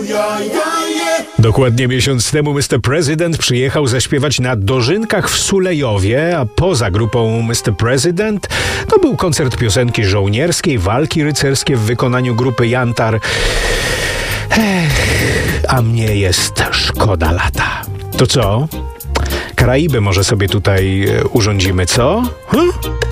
Dokładnie miesiąc temu Mr. President przyjechał zaśpiewać na Dożynkach w Sulejowie, a poza grupą Mr. President to był koncert piosenki żołnierskiej, walki rycerskie w wykonaniu grupy Jantar. A mnie jest szkoda lata. To co? Karaiby może sobie tutaj urządzimy, co?